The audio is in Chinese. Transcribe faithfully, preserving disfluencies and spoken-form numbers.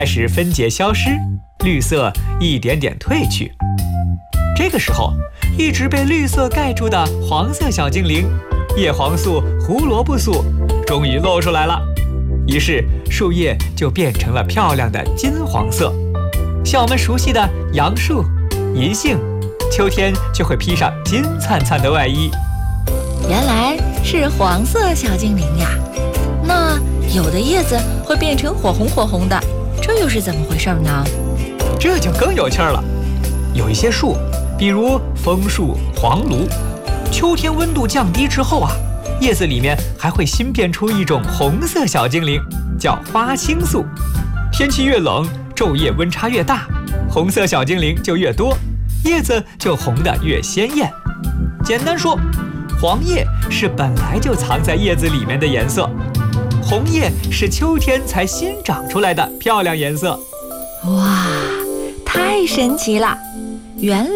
开始分解消失，绿色一点点褪去。这个时候，一直被绿色盖住的黄色小精灵叶黄素、胡萝卜素终于露出来了，于是树叶就变成了漂亮的金黄色。像我们熟悉的杨树、银杏，秋天就会披上金灿灿的外衣。 原来是黄色小精灵呀，那有的叶子会变成火红火红的，这又是怎么回事呢？ 这就更有趣了。有一些树，比如枫树、黄栌，秋天温度降低之后啊，叶子里面还会新变出一种红色小精灵，叫花青素。天气越冷，昼夜温差越大，红色小精灵就越多，叶子就红得越鲜艳。简单说，黄叶是本来就藏在叶子里面的颜色，红叶是秋天才新长出来的漂亮颜色。 哇，太神奇了！原来